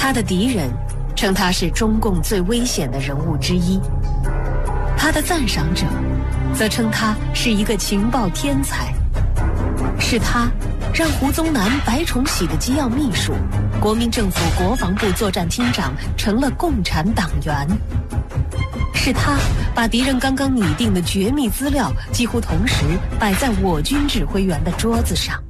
他的敌人称他是中共最危险的人物之一，他的赞赏者则称他是一个情报天才。是他让胡宗南、白崇禧的机要秘书、国民政府国防部作战厅长成了共产党员。是他把敌人刚刚拟定的绝密资料几乎同时摆在我军指挥员的桌子上。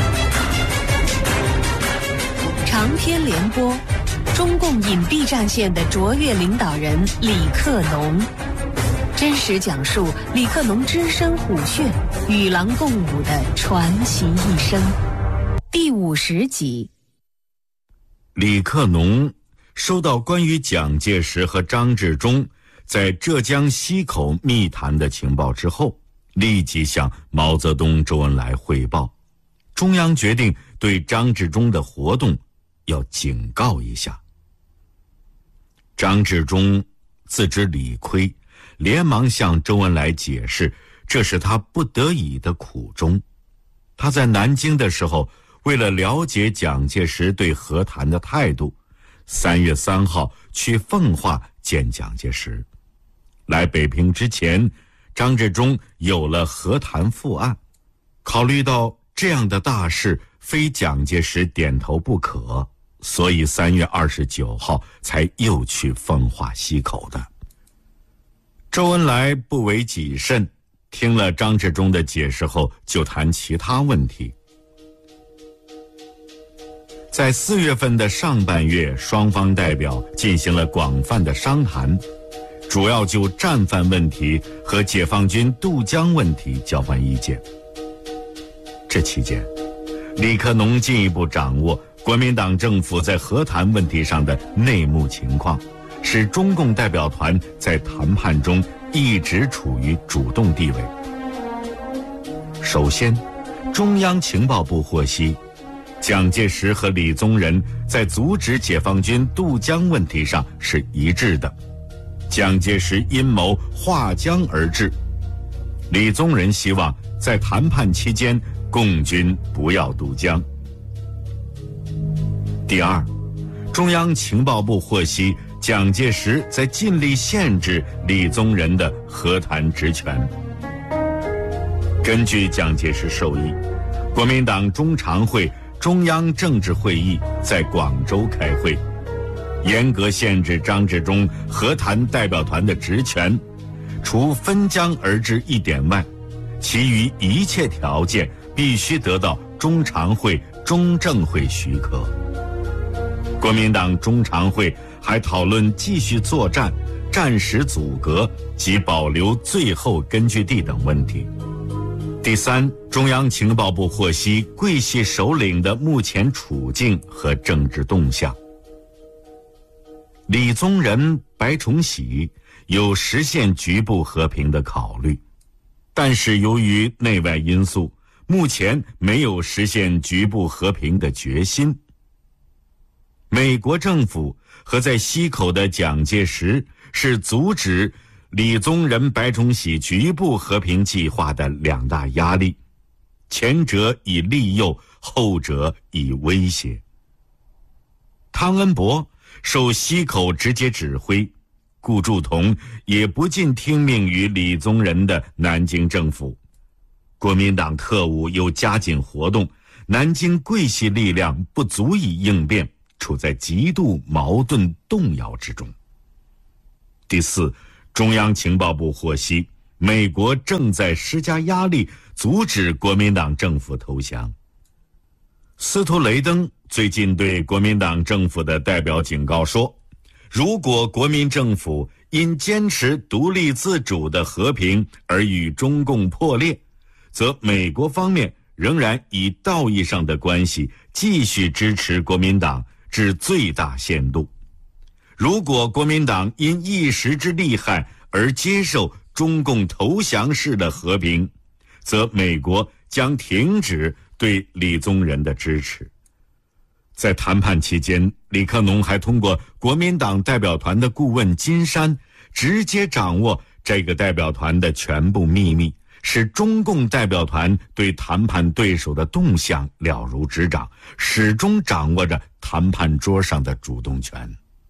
长篇联播，中共隐蔽战线的卓越领导人李克农，真实讲述李克农只身虎穴、与狼共舞的传奇一生。第50集。 李克农收到关于蒋介石和张治中在浙江溪口密谈的情报之后，立即向毛泽东、周恩来汇报，中央决定对张治中的活动要警告一下。张治中自知理亏，连忙向周恩来解释，这是他不得已的苦衷。他在南京的时候，为了了解蒋介石对和谈的态度，3月3号去奉化见蒋介石。来北平之前，张治中有了和谈复案，考虑到这样的大事非蒋介石点头不可，所以3月29号才又去奉化溪口的。周恩来不为己甚，听了张治中的解释后，就谈其他问题。在4月份的上半月，双方代表进行了广泛的商谈，主要就战犯问题和解放军渡江问题交换意见。这期间，李克农进一步掌握国民党政府在和谈问题上的内幕情况，使中共代表团在谈判中一直处于主动地位。首先，中央情报部获悉，蒋介石和李宗仁在阻止解放军渡江问题上是一致的，蒋介石阴谋划江而治，李宗仁希望在谈判期间共军不要渡江。第二，中央情报部获悉，蒋介石在尽力限制李宗仁的和谈职权。根据蒋介石授意，国民党中常会中央政治会议在广州开会，严格限制张治中和谈代表团的职权，除分江而治一点外，其余一切条件必须得到中常会、中正会许可。国民党中常会还讨论继续作战、战时阻隔及保留最后根据地等问题。第三，中央情报部获悉桂系首领的目前处境和政治动向。李宗仁、白崇禧有实现局部和平的考虑，但是由于内外因素，目前没有实现局部和平的决心。美国政府和在溪口的蒋介石是阻止李宗仁、白崇禧局部和平计划的两大压力，前者以利诱，后者以威胁。汤恩伯受溪口直接指挥，顾祝同也不尽听命于李宗仁的南京政府。国民党特务又加紧活动，南京桂系力量不足以应变，处在极度矛盾动摇之中。第四，中央情报部获悉，美国正在施加压力，阻止国民党政府投降。司徒雷登最近对国民党政府的代表警告说，如果国民政府因坚持独立自主的和平而与中共破裂，则美国方面仍然以道义上的关系继续支持国民党至最大限度。如果国民党因一时之利害而接受中共投降式的和平，则美国将停止对李宗仁的支持。在谈判期间，李克农还通过国民党代表团的顾问金山直接掌握这个代表团的全部秘密， 使中共代表团对谈判对手的动向了如指掌，始终掌握着谈判桌上的主动权。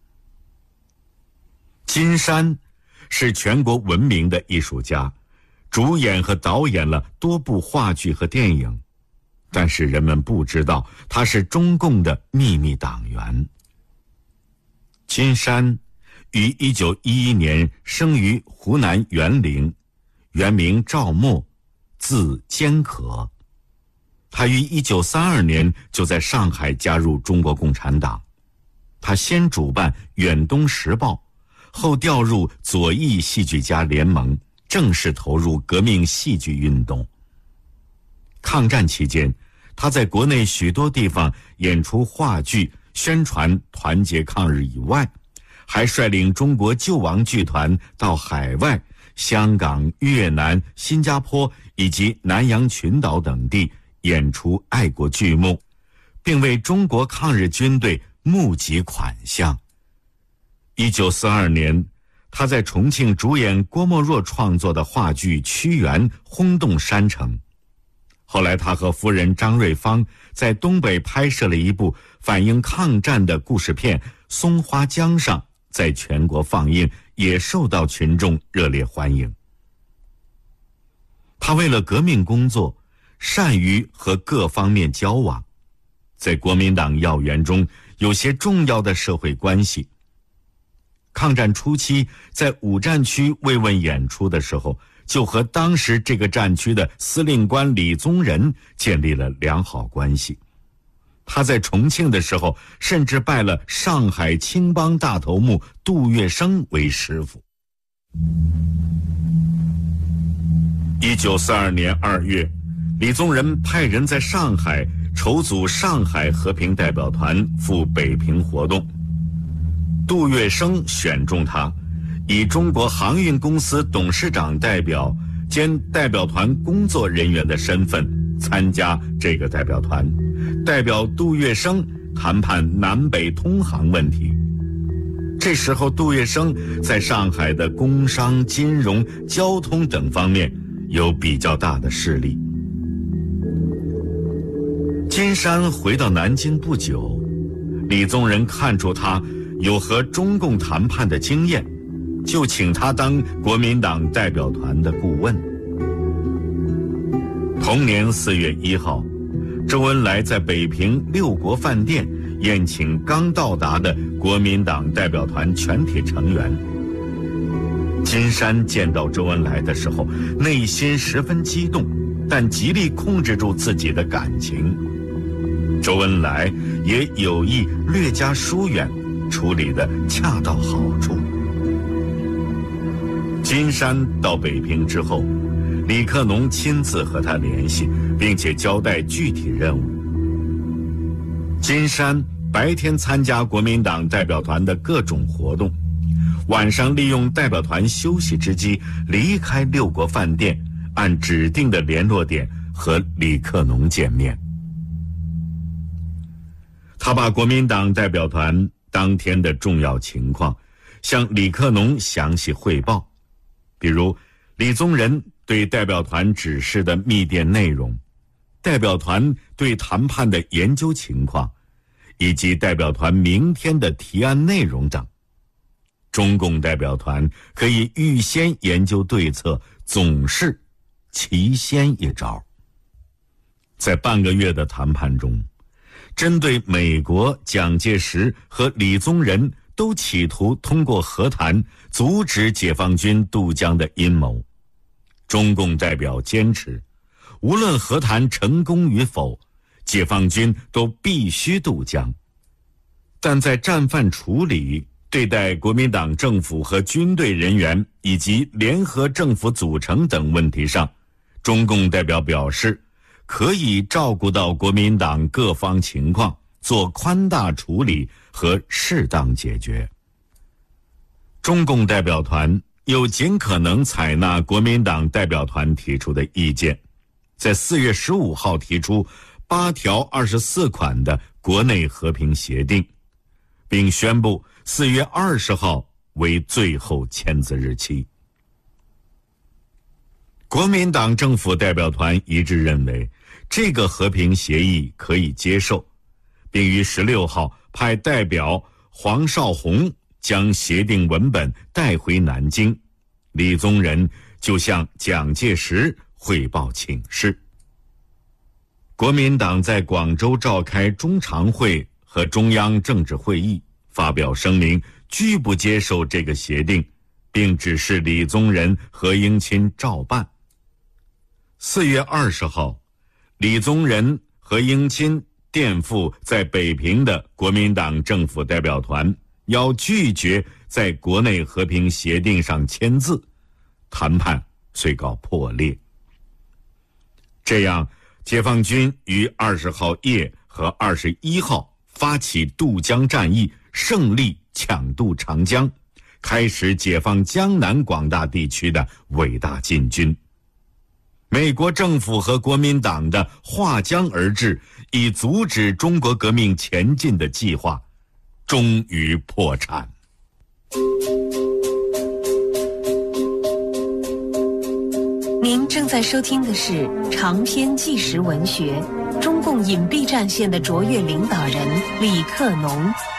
金山是全国闻名的艺术家，主演和导演了多部话剧和电影，但是人们不知道他是中共的秘密党员。金山于1911年生于湖南沅陵，原名赵默，字坚可。他于1932年就在上海加入中国共产党。他先主办《远东时报》，后调入左翼戏剧家联盟，正式投入革命戏剧运动。抗战期间，他在国内许多地方演出话剧，宣传团结抗日以外，还率领中国救亡剧团到海外、香港、越南、新加坡以及南洋群岛等地演出爱国剧目，并为中国抗日军队募集款项。1942年，他在重庆主演郭沫若创作的话剧《屈原》，轰动山城。后来他和夫人张瑞芳在东北拍摄了一部反映抗战的故事片《松花江上》，在全国放映，也受到群众热烈欢迎。他为了革命工作，善于和各方面交往，在国民党要员中有些重要的社会关系。抗战初期，在五战区慰问演出的时候，就和当时这个战区的司令官李宗仁建立了良好关系。他在重庆的时候，甚至拜了上海青帮大头目杜月笙为师傅。1942年2月，李宗仁派人在上海筹组上海和平代表团赴北平活动。杜月笙选中他，以中国航运公司董事长代表兼代表团工作人员的身份参加这个代表团，代表杜月笙谈判南北通航问题。这时候杜月笙在上海的工商、金融、交通等方面有比较大的势力。金山回到南京不久，李宗仁看出他有和中共谈判的经验，就请他当国民党代表团的顾问。同年4月1号，周恩来在北平六国饭店宴请刚到达的国民党代表团全体成员。金山见到周恩来的时候，内心十分激动，但极力控制住自己的感情。周恩来也有意略加疏远，处理得恰到好处。金山到北平之后，李克农亲自和他联系，并且交代具体任务。金山白天参加国民党代表团的各种活动，晚上利用代表团休息之机离开六国饭店，按指定的联络点和李克农见面。他把国民党代表团当天的重要情况向李克农详细汇报，比如李宗仁对代表团指示的密电内容，代表团对谈判的研究情况，以及代表团明天的提案内容等。中共代表团可以预先研究对策，总是棋先一招。在半个月的谈判中，针对美国、蒋介石和李宗仁都企图通过和谈阻止解放军渡江的阴谋，中共代表坚持，无论和谈成功与否，解放军都必须渡江。但在战犯处理、对待国民党政府和军队人员以及联合政府组成等问题上，中共代表表示可以照顾到国民党各方情况，做宽大处理和适当解决。中共代表团又尽可能采纳国民党代表团提出的意见，在4月15号提出8条24款的国内和平协定，并宣布4月20号为最后签字日期。 国民党政府代表团一致认为，这个和平协议可以接受，并于16号派代表黄绍竑将协定文本带回南京，李宗仁就向蒋介石汇报请示。国民党在广州召开中常会和中央政治会议，发表声明，拒不接受这个协定，并指示李宗仁、何应钦照办。4月20号，李宗仁、何应钦电赴在北平的国民党政府代表团，要拒绝在国内和平协定上签字，谈判遂告破裂。这样，解放军于20号夜和21号发起渡江战役，胜利抢渡长江，开始解放江南广大地区的伟大进军。美国政府和国民党的划江而治，以阻止中国革命前进的计划，终于破产。 您正在收听的是长篇纪实文学《中共隐蔽战线的卓越领导人李克农》，